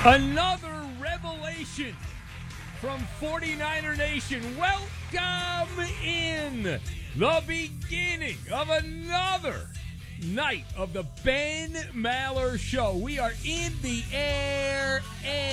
Another revelation from 49er Nation. Welcome in the beginning of another night of the Ben Maller Show. We are in the air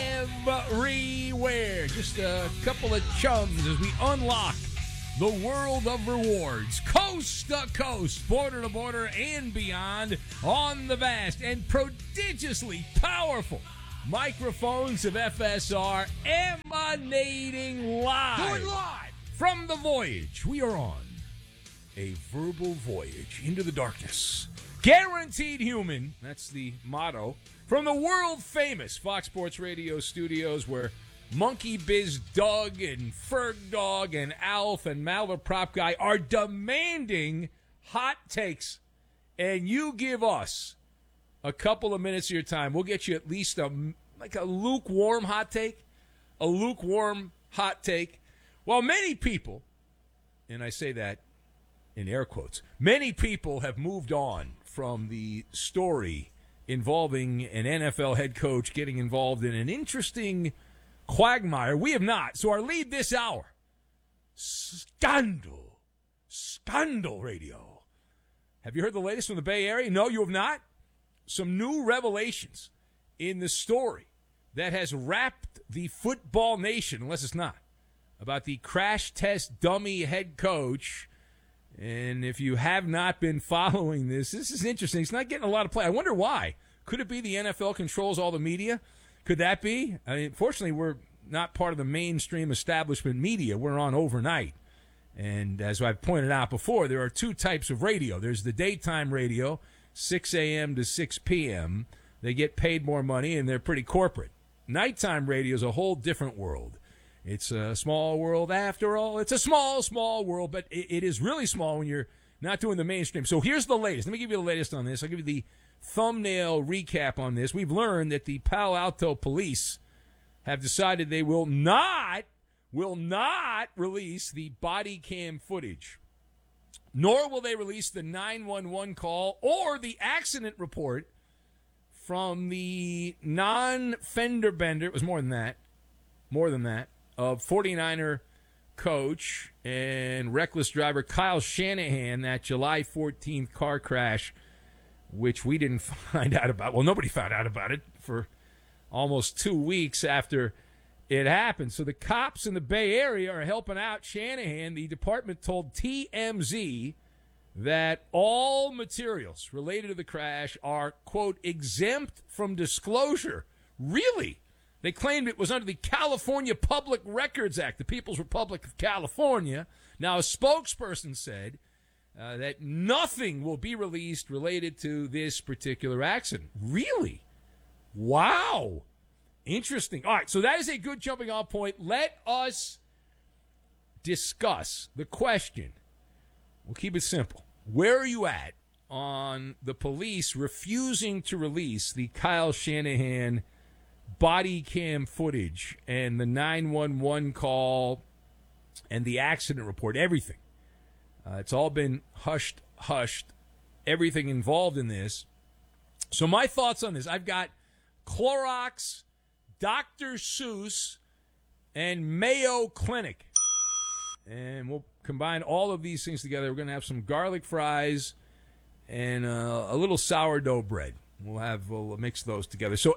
everywhere. Just a couple of chums as we unlock the world of rewards, coast to coast, border to border, and beyond on the vast and prodigiously powerful microphones of FSR, emanating live from the voyage. We are on a verbal voyage into the darkness. Guaranteed human, that's the motto, from the world-famous Fox Sports Radio studios where Monkey Biz Doug and Ferg Dog and Alf and Maller Prop Guy are demanding hot takes. And you give us a couple of minutes of your time. We'll get you at least a lukewarm hot take. A lukewarm hot take. Well, many people, and I say that in air quotes, many people have moved on from the story involving an NFL head coach getting involved in an interesting quagmire. We have not. So our lead this hour, Scandal Radio. Have you heard the latest from the Bay Area? No, you have not? Some new revelations in the story that has wrapped the football nation, unless it's not, about the crash test dummy head coach. And if you have not been following this is interesting. It's not getting a lot of play. I wonder why. Could it be the NFL controls all the media? Could that be? I mean, fortunately, we're not part of the mainstream establishment media. We're on overnight. And as I've pointed out before, there are two types of radio. There's the daytime radio, 6 a.m. to 6 p.m. They get paid more money, and they're pretty corporate. Nighttime radio is a whole different world. It's a small world after all. It's a small, small world, but it is really small when you're not doing the mainstream. So here's the latest. Let me give you the latest on this. I'll give you the thumbnail recap on this. We've learned that the Palo Alto police have decided they will not release the body cam footage, nor will they release the 911 call or the accident report from the non-fender bender. It was more than that, of 49er coach and reckless driver Kyle Shanahan, that July 14th car crash, which we didn't find out about. Well, nobody found out about it for almost 2 weeks after it happened. So the cops in the Bay Area are helping out Shanahan. The department told TMZ that all materials related to the crash are, quote, exempt from disclosure. Really? They claimed it was under the California Public Records Act, the People's Republic of California. Now, a spokesperson said that nothing will be released related to this particular accident. Really? Wow. Interesting. All right, so that is a good jumping off point. Let us discuss the question. We'll keep it simple. Where are you at on the police refusing to release the Kyle Shanahan body cam footage and the 911 call and the accident report, everything? It's all been hushed, everything involved in this. So my thoughts on this, I've got Clorox, Dr. Seuss, and Mayo Clinic. And we'll combine all of these things together. We're going to have some garlic fries and a little sourdough bread. We'll mix those together. So,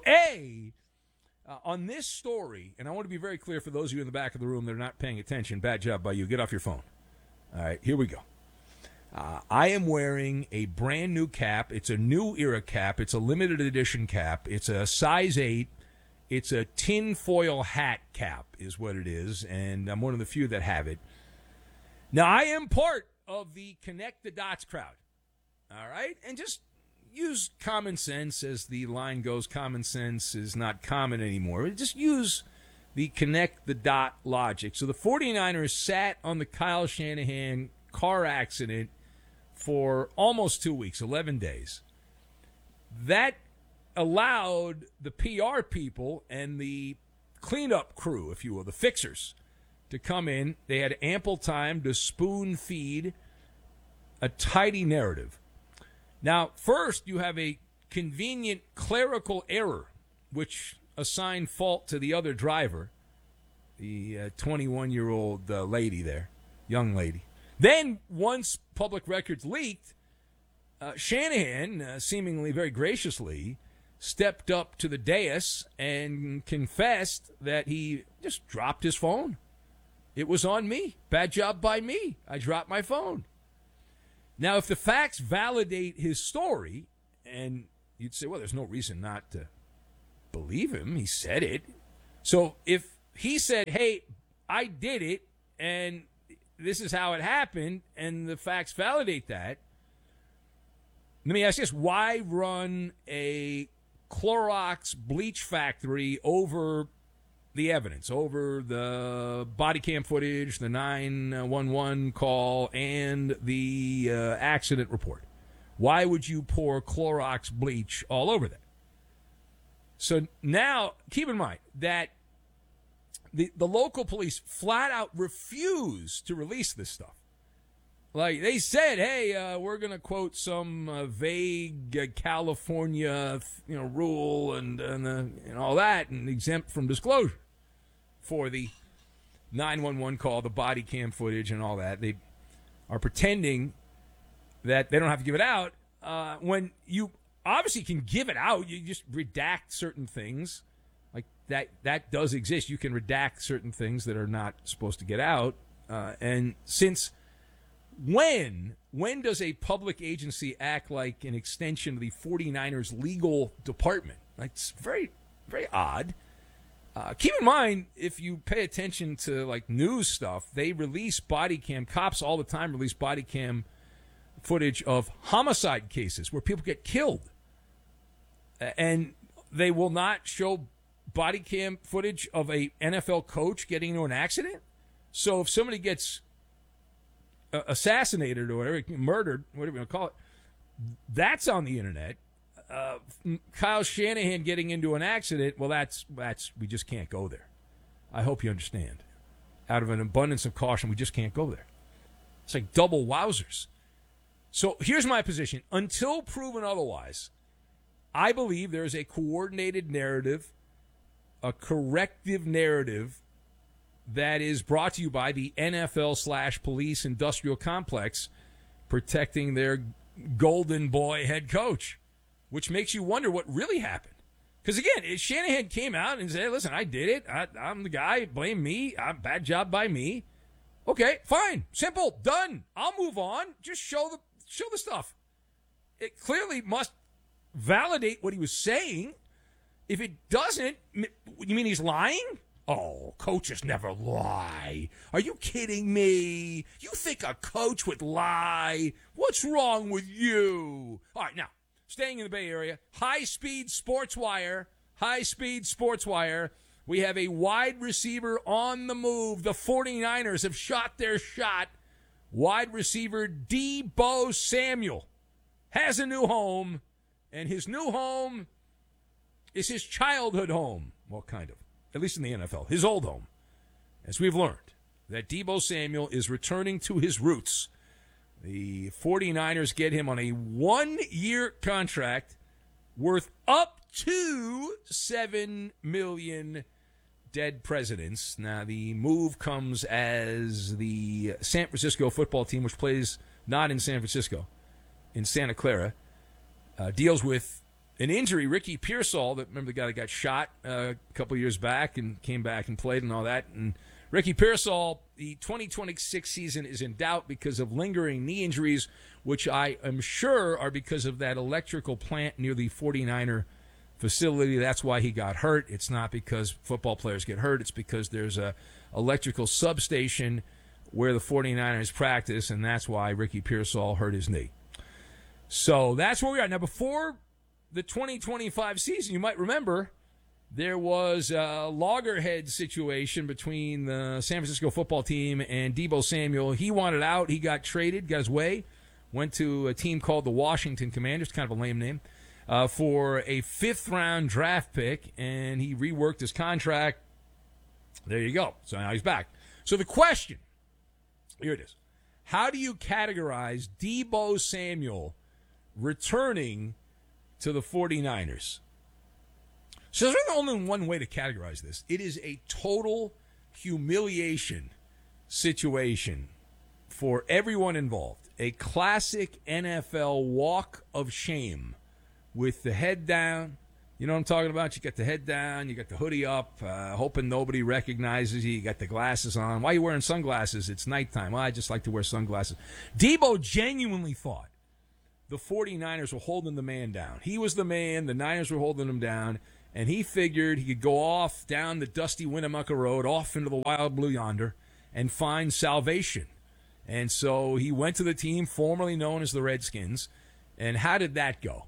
on this story, and I want to be very clear for those of you in the back of the room that are not paying attention, bad job by you. Get off your phone. All right, here we go. I am wearing a brand new cap. It's a new era cap. It's a limited edition cap. It's a size 8. It's a tinfoil hat cap is what it is, and I'm one of the few that have it. Now, I am part of the Connect the Dots crowd, all right? And just use common sense. As the line goes, common sense is not common anymore. Just use the Connect the Dot logic. So the 49ers sat on the Kyle Shanahan car accident for almost 2 weeks, 11 days. That allowed the PR people and the cleanup crew, if you will, the fixers, to come in. They had ample time to spoon feed a tidy narrative. Now, first, you have a convenient clerical error, which assign fault to the other driver, the 21-year-old lady there, young lady. Then, once public records leaked, Shanahan, seemingly very graciously, stepped up to the dais and confessed that he just dropped his phone. It was on me. Bad job by me. I dropped my phone. Now, if the facts validate his story, and you'd say, well, there's no reason not to believe him. He said it. So if he said, hey, I did it, and this is how it happened, and the facts validate that, let me ask you this. Why run a Clorox bleach factory over the evidence, over the body cam footage, the 911 call, and the accident report? Why would you pour Clorox bleach all over that? So now, keep in mind that the local police flat out refused to release this stuff. Like, they said, hey, we're going to quote some vague California rule and all that, and exempt from disclosure for the 911 call, the body cam footage, and all that. They are pretending that they don't have to give it out when you obviously can give it out. You just redact certain things. Like, that does exist. You can redact certain things that are not supposed to get out. And since... When does a public agency act like an extension of the 49ers legal department? Like, it's very, very odd. Keep in mind, if you pay attention to, like, news stuff, they release body cam. Cops all the time release body cam footage of homicide cases where people get killed. And they will not show body cam footage of a NFL coach getting into an accident. So if somebody gets assassinated or whatever, murdered, whatever you want to call it, that's on the internet. Kyle Shanahan getting into an accident, well, that's we just can't go there. I hope you understand. Out of an abundance of caution, we just can't go there. It's like double wowzers. So here's my position. Until proven otherwise, I believe there is a coordinated narrative, a corrective narrative that is brought to you by the NFL/police industrial complex protecting their golden boy head coach, which makes you wonder what really happened. Because, again, Shanahan came out and said, listen, I did it. I'm the guy. Blame me. Bad job by me. Okay, fine. Simple. Done. I'll move on. Just show the stuff. It clearly must validate what he was saying. If it doesn't, you mean he's lying? Oh, coaches never lie. Are you kidding me? You think a coach would lie? What's wrong with you? All right, now, staying in the Bay Area, high-speed sports wire. We have a wide receiver on the move. The 49ers have shot their shot. Wide receiver Deebo Samuel has a new home, and his new home is his childhood home. Well, kind of. At least in the NFL, his old home. As we've learned, that Deebo Samuel is returning to his roots. The 49ers get him on a 1-year contract worth up to $7 million. Dead presidents. Now, the move comes as the San Francisco football team, which plays not in San Francisco, in Santa Clara, deals with an injury. Ricky Pearsall, remember the guy that got shot a couple years back and came back and played and all that. And Ricky Pearsall, the 2026 season is in doubt because of lingering knee injuries, which I am sure are because of that electrical plant near the 49er facility. That's why he got hurt. It's not because football players get hurt. It's because there's a electrical substation where the 49ers practice, and that's why Ricky Pearsall hurt his knee. So that's where we are. Now, before the 2025 season, you might remember, there was a loggerhead situation between the San Francisco football team and Deebo Samuel. He wanted out. He got traded, got his way, went to a team called the Washington Commanders, kind of a lame name, for a 5th-round draft pick, and he reworked his contract. There you go. So now he's back. So the question, here it is. How do you categorize Deebo Samuel returning to the 49ers? So there's only one way to categorize this. It is a total humiliation situation for everyone involved. A classic NFL walk of shame with the head down. You know what I'm talking about? You got the head down, you got the hoodie up, hoping nobody recognizes you. You got the glasses on. Why are you wearing sunglasses? It's nighttime. Well, I just like to wear sunglasses. Debo genuinely thought the 49ers were holding the man down. He was the man. The Niners were holding him down. And he figured he could go off down the dusty Winnemucca Road, off into the wild blue yonder, and find salvation. And so he went to the team formerly known as the Redskins. And how did that go?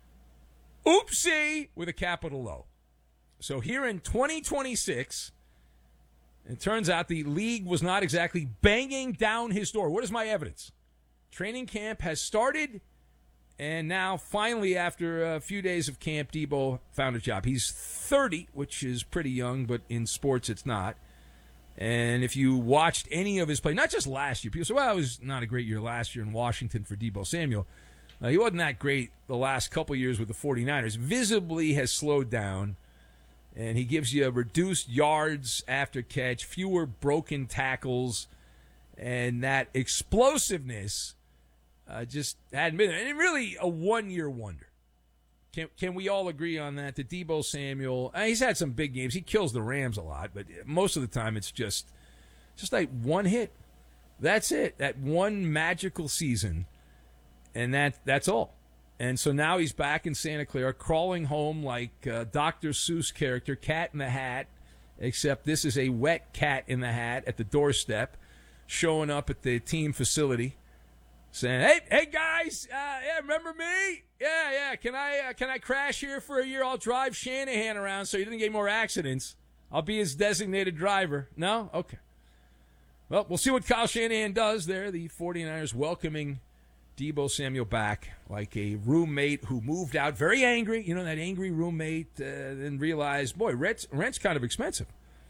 Oopsie, with a capital O. So here in 2026, it turns out the league was not exactly banging down his door. What is my evidence? Training camp has started. And now, finally, after a few days of camp, Debo found a job. He's 30, which is pretty young, but in sports it's not. And if you watched any of his play, not just last year, people say, well, it was not a great year last year in Washington for Debo Samuel. He wasn't that great the last couple years with the 49ers. Visibly has slowed down, and he gives you reduced yards after catch, fewer broken tackles, and that explosiveness just hadn't been there. And really a one-year wonder. Can we all agree on that? The Debo Samuel, he's had some big games. He kills the Rams a lot, but most of the time it's just like one hit. That's it. That one magical season, and that's all. And so now he's back in Santa Clara, crawling home like Dr. Seuss character, Cat in the Hat, except this is a wet cat in the hat at the doorstep, showing up at the team facility, saying, "Hey guys, yeah, remember me? Yeah. Can I crash here for a year? I'll drive Shanahan around so he doesn't get more accidents. I'll be his designated driver." No? Okay. Well, we'll see what Kyle Shanahan does there. The 49ers welcoming Debo Samuel back like a roommate who moved out very angry. You know, that angry roommate, then realized, boy, rent's kind of expensive.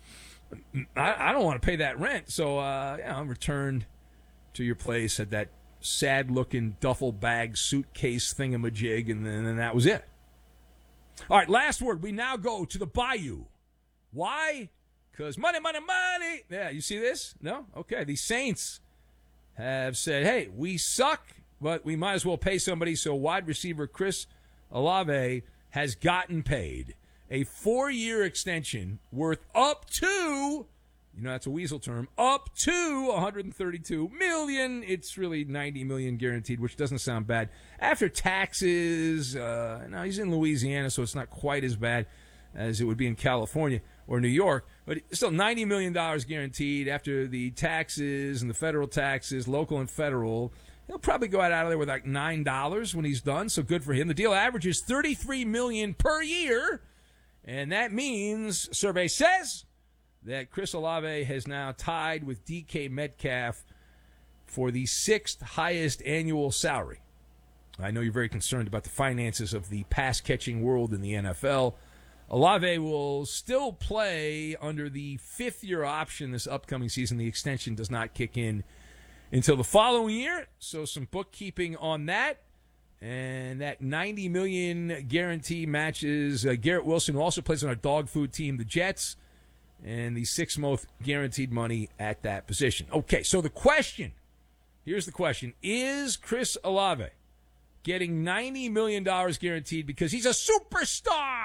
I don't want to pay that rent. So, I'm returned to your place at that sad-looking duffel bag suitcase thingamajig, and then that was it. All right, last word. We now go to the Bayou. Why? Because money. Yeah, you see this? No? Okay. The Saints have said, hey, we suck, but we might as well pay somebody. So wide receiver Chris Olave has gotten paid a 4-year extension worth up to, that's a weasel term, up to $132 million. It's really $90 million guaranteed, which doesn't sound bad. After taxes, now he's in Louisiana, so it's not quite as bad as it would be in California or New York, but it's still $90 million guaranteed after the taxes and the federal taxes, local and federal. He'll probably go out of there with like $9 when he's done, so good for him. The deal averages $33 million per year, and that means, survey says, that Chris Olave has now tied with DK Metcalf for the 6th highest annual salary. I know you're very concerned about the finances of the pass-catching world in the NFL. Olave will still play under the 5th-year option this upcoming season. The extension does not kick in until the following year, so some bookkeeping on that. And that $90 million guarantee matches Garrett Wilson, who also plays on our dog food team, the Jets, and the 6th most guaranteed money at that position. Okay, so here's the question. Is Chris Olave getting $90 million guaranteed because he's a superstar,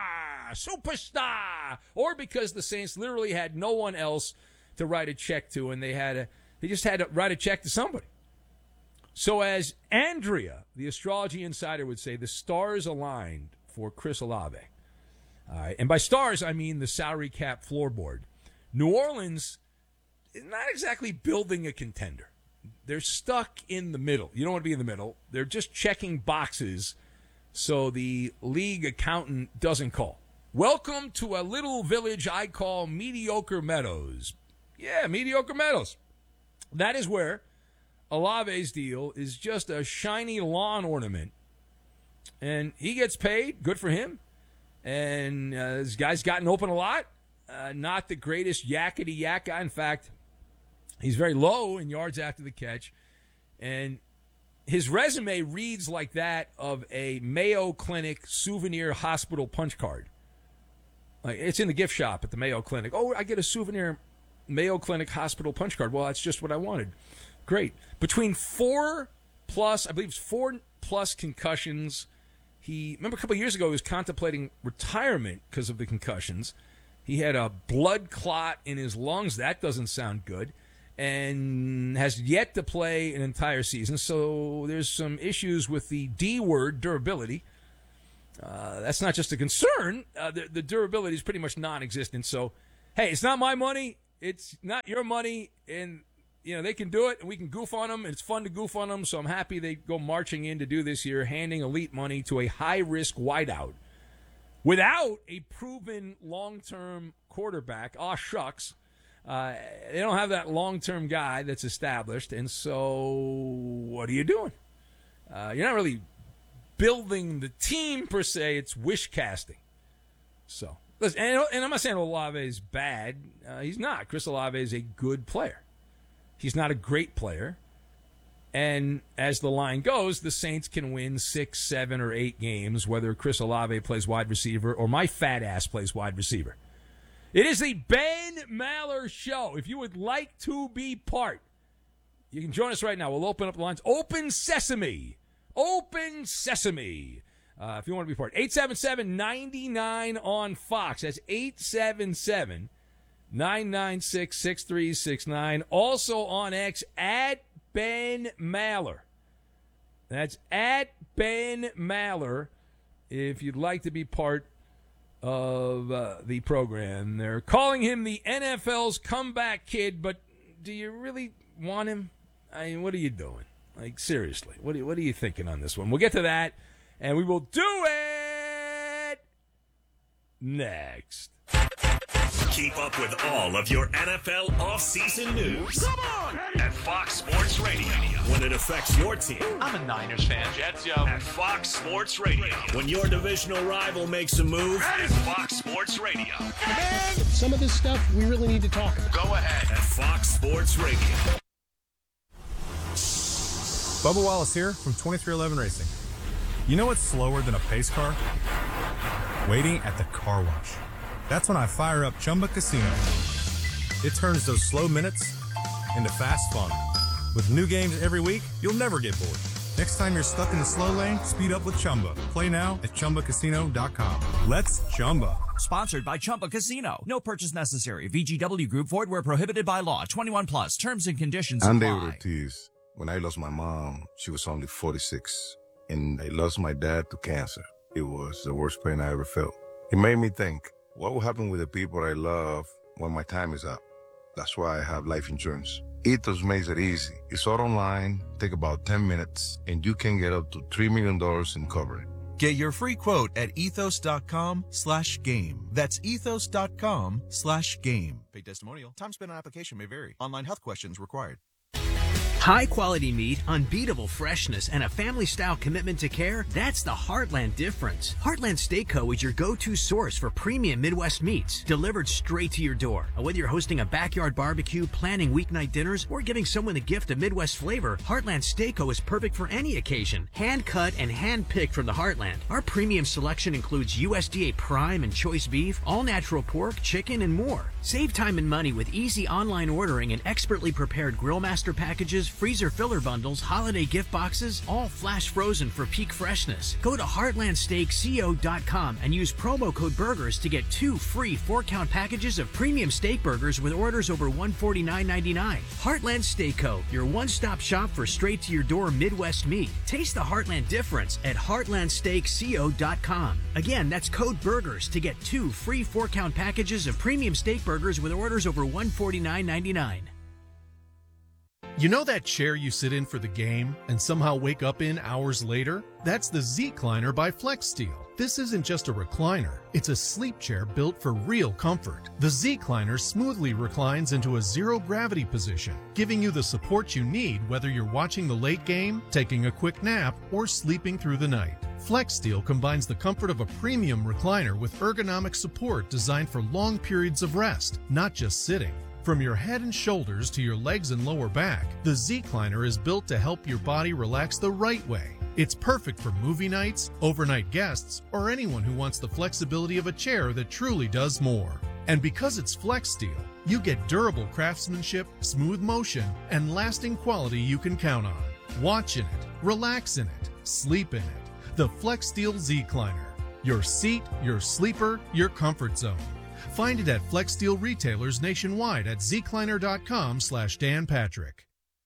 or because the Saints literally had no one else to write a check to, and they just had to write a check to somebody? So as Andrea, the astrology insider, would say, the stars aligned for Chris Olave. And by stars, I mean the salary cap floorboard. New Orleans is not exactly building a contender. They're stuck in the middle. You don't want to be in the middle. They're just checking boxes so the league accountant doesn't call. Welcome to a little village I call Mediocre Meadows. Yeah, Mediocre Meadows. That is where Olave's deal is just a shiny lawn ornament. And he gets paid. Good for him. And this guy's gotten open a lot. Not the greatest yakety-yak guy. In fact, he's very low in yards after the catch. And his resume reads like that of a Mayo Clinic souvenir hospital punch card. Like, it's in the gift shop at the Mayo Clinic. Oh, I get a souvenir Mayo Clinic hospital punch card. Well, that's just what I wanted. Great. Between 4+ concussions, remember a couple of years ago he was contemplating retirement because of the concussions. He had a blood clot in his lungs. That doesn't sound good. And has yet to play an entire season. So there's some issues with the D word, durability. That's not just a concern. The durability is pretty much non-existent. So, hey, it's not my money. It's not your money. And, they can do it, and we can goof on them, and it's fun to goof on them. So I'm happy they go marching in to do this here, handing elite money to a high-risk wideout without a proven long-term quarterback. Aw, shucks. They don't have that long-term guy that's established, and so what are you doing? You're not really building the team, per se. It's wish casting. So, listen, and I'm not saying Olave is bad. He's not. Chris Olave is a good player. He's not a great player. And as the line goes, the Saints can win 6, 7, or 8 games, whether Chris Olave plays wide receiver or my fat ass plays wide receiver. It is the Ben Maller Show. If you would like to be part, you can join us right now. We'll open up the lines. Open sesame. Open sesame. If you want to be part. 877-99 on Fox. That's 877-996-6369. Also on X, at Ben Maller. That's at Ben Maller. If you'd like to be part of the program. They're calling him the NFL's comeback kid, but do you really want him? I mean, what are you doing? Like, seriously, what are you thinking on this one? We'll get to that, and we will do it next. Keep up with all of your NFL offseason news. Come on! At Fox Sports Radio. When it affects your team. I'm a Niners fan. Jets, yo. At Fox Sports Radio. When your divisional rival makes a move. At Fox Sports Radio. Man, some of this stuff we really need to talk about. Go ahead. At Fox Sports Radio. Bubba Wallace here from 2311 Racing. You know what's slower than a pace car? Waiting at the car wash. That's when I fire up Chumba Casino. It turns those slow minutes into fast fun. With new games every week, you'll never get bored. Next time you're stuck in the slow lane, speed up with Chumba. Play now at ChumbaCasino.com. Let's Chumba. Sponsored by Chumba Casino. No purchase necessary. VGW Group. Void where prohibited by law. 21 plus. Terms and conditions apply. Andy Ortiz. When I lost my mom, she was only 46. And I lost my dad to cancer. It was the worst pain I ever felt. It made me think, what will happen with the people I love when my time is up? That's why I have life insurance. Ethos makes it easy. It's all online, take about 10 minutes, and you can get up to $3 million in coverage. Get your free quote at ethos.com/game. That's ethos.com/game. Paid testimonial. Time spent on application may vary. Online health questions required. High-quality meat, unbeatable freshness, and a family-style commitment to care, that's the Heartland difference. Heartland Steak Co. is your go-to source for premium Midwest meats, delivered straight to your door. Whether you're hosting a backyard barbecue, planning weeknight dinners, or giving someone a gift of Midwest flavor, Heartland Steak Co. is perfect for any occasion. Hand-cut and hand-picked from the Heartland. Our premium selection includes USDA prime and choice beef, all-natural pork, chicken, and more. Save time and money with easy online ordering and expertly prepared Grillmaster packages, freezer filler bundles, holiday gift boxes, all flash frozen for peak freshness. Go to heartlandsteakco.com and use promo code BURGERS to get 2 free 4-count packages of premium steak burgers with orders over $149.99. Heartland Steak Co., your one-stop shop for straight-to-your-door Midwest meat. Taste the Heartland difference at heartlandsteakco.com. Again, that's code BURGERS to get 2 free 4-count packages of premium steak burgers with orders over $149.99. You know that chair you sit in for the game and somehow wake up in hours later? That's the Z-Cliner by FlexSteel. This isn't just a recliner. It's a sleep chair built for real comfort. The Z-Cliner smoothly reclines into a zero-gravity position, giving you the support you need whether you're watching the late game, taking a quick nap, or sleeping through the night. FlexSteel combines the comfort of a premium recliner with ergonomic support designed for long periods of rest, not just sitting. From your head and shoulders to your legs and lower back, the Z-Cliner is built to help your body relax the right way. It's perfect for movie nights, overnight guests, or anyone who wants the flexibility of a chair that truly does more. And because it's Flex Steel, you get durable craftsmanship, smooth motion, and lasting quality you can count on. Watch in it, relax in it, sleep in it. The Flex Steel Z-Cliner. Your seat, your sleeper, your comfort zone. Find it at Flex Steel retailers nationwide at zcliner.com/Dan Patrick.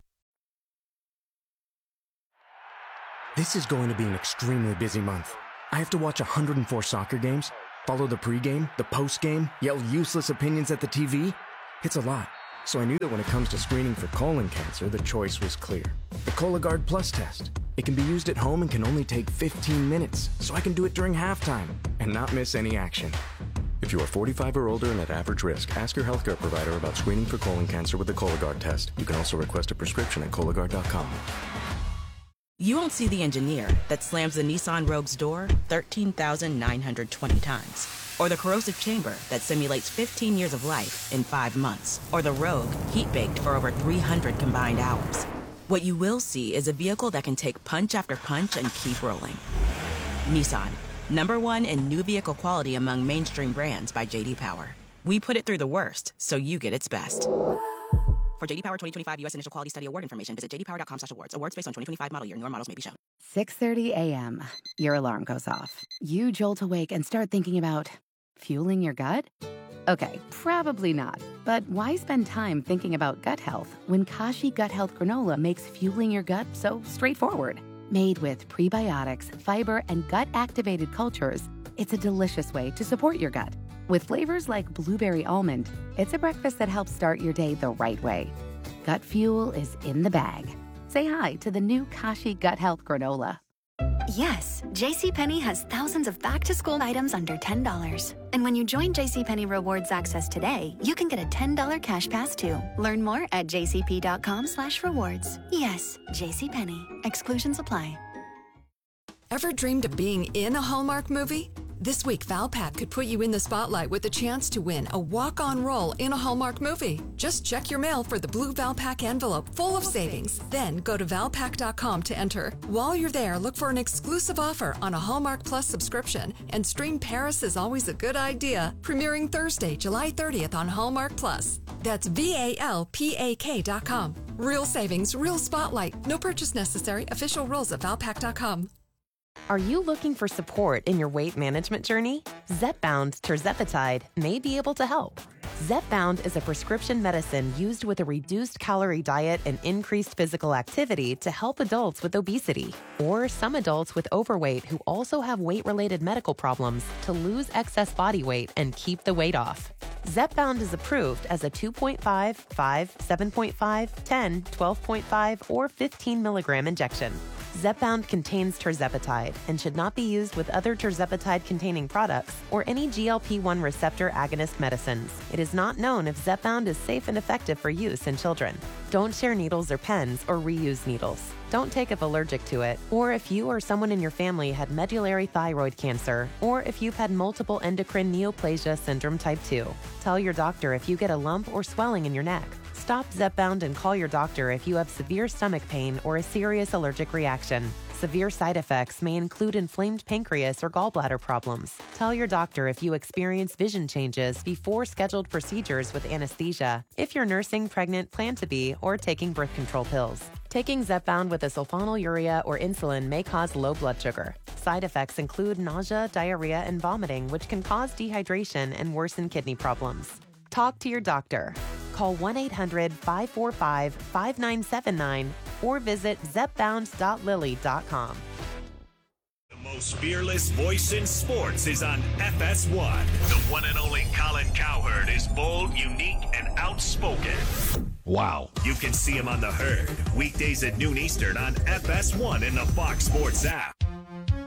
This is going to be an extremely busy month. I have to watch 104 soccer games, follow the pregame, the postgame, yell useless opinions at the TV. It's a lot. So I knew that when it comes to screening for colon cancer, the choice was clear. The Cologuard Plus test. It can be used at home and can only take 15 minutes, so I can do it during halftime and not miss any action. If you are 45 or older and at average risk, ask your healthcare provider about screening for colon cancer with the Cologuard test. You can also request a prescription at Cologuard.com. You won't see the engineer that slams the Nissan Rogue's door 13,920 times. Or the corrosive chamber that simulates 15 years of life in 5 months. Or the Rogue heat-baked for over 300 combined hours. What you will see is a vehicle that can take punch after punch and keep rolling. Nissan, #1 in new vehicle quality among mainstream brands by J.D. Power. We put it through the worst, so you get its best. For J.D. Power 2025 U.S. Initial Quality Study Award information, visit jdpower.com/awards. Awards based on 2025 model year. Newer models may be shown. 6:30 a.m. Your alarm goes off. You jolt awake and start thinking about fueling your gut? Okay, probably not. But why spend time thinking about gut health when Kashi Gut Health Granola makes fueling your gut so straightforward? Made with prebiotics, fiber, and gut-activated cultures, it's a delicious way to support your gut. With flavors like blueberry almond, it's a breakfast that helps start your day the right way. Gut fuel is in the bag. Say hi to the new Kashi Gut Health Granola. Yes, JCPenney has thousands of back-to-school items under $10. And when you join JCPenney Rewards Access today, you can get a $10 cash pass too. Learn more at jcp.com/rewards. Yes, JCPenney. Exclusions apply. Ever dreamed of being in a Hallmark movie? This week, Valpak could put you in the spotlight with a chance to win a walk-on role in a Hallmark movie. Just check your mail for the blue Valpak envelope full of savings. Then go to Valpak.com to enter. While you're there, look for an exclusive offer on a Hallmark Plus subscription and stream Paris is Always a Good Idea, premiering Thursday, July 30th on Hallmark Plus. That's VALPAK.com. Real savings, real spotlight. No purchase necessary. Official rules at Valpak.com. Are you looking for support in your weight management journey? Zepbound tirzepatide may be able to help. Zepbound is a prescription medicine used with a reduced calorie diet and increased physical activity to help adults with obesity or some adults with overweight who also have weight-related medical problems to lose excess body weight and keep the weight off. Zepbound is approved as a 2.5, 5, 7.5, 10, 12.5, or 15 milligram injection. Zepbound contains tirzepatide and should not be used with other tirzepatide-containing products or any GLP-1 receptor agonist medicines. It is not known if Zepbound is safe and effective for use in children. Don't share needles or pens or reuse needles. Don't take if allergic to it, or if you or someone in your family had medullary thyroid cancer, or if you've had multiple endocrine neoplasia syndrome type 2. Tell your doctor if you get a lump or swelling in your neck. Stop Zepbound and call your doctor if you have severe stomach pain or a serious allergic reaction. Severe side effects may include inflamed pancreas or gallbladder problems. Tell your doctor if you experience vision changes before scheduled procedures with anesthesia, if you're nursing, pregnant, plan to be, or taking birth control pills. Taking Zepbound with a sulfonylurea or insulin may cause low blood sugar. Side effects include nausea, diarrhea, and vomiting, which can cause dehydration and worsen kidney problems. Talk to your doctor. Call 1-800-545-5979 or visit zepbound.lily.com. The most fearless voice in sports is on FS1. The one and only Colin Cowherd is bold, unique, and outspoken. Wow. You can see him on The Herd, weekdays at noon Eastern on FS1 in the Fox Sports app.